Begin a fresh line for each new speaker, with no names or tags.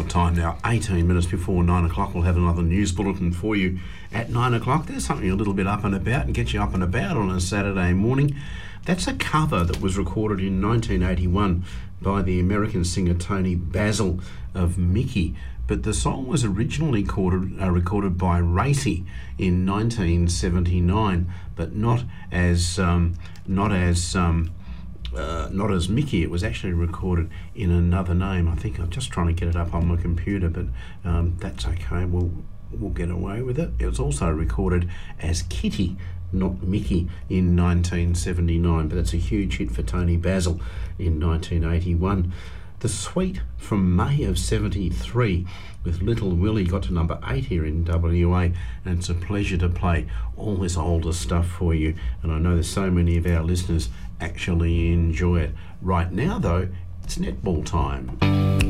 time now, 18 minutes before 9 o'clock. We'll have another news bulletin for you at 9 o'clock. There's something a little bit up and about and get you up and about on a Saturday morning. That's a cover that was recorded in 1981 by the American singer Tony Basil of Mickey. But the song was originally recorded by Racey in 1979, but not as Mickey. It was actually recorded in another name. I think I'm just trying to get it up on my computer, but that's okay. We'll get away with it. It was also recorded as Kitty, not Mickey, in 1979, but that's a huge hit for Tony Basil in 1981. The Sweet from May of 73 with Little Willie got to number 8 here in WA, and it's a pleasure to play all this older stuff for you, and I know there's so many of our listeners actually enjoy it. Right now though, it's netball time.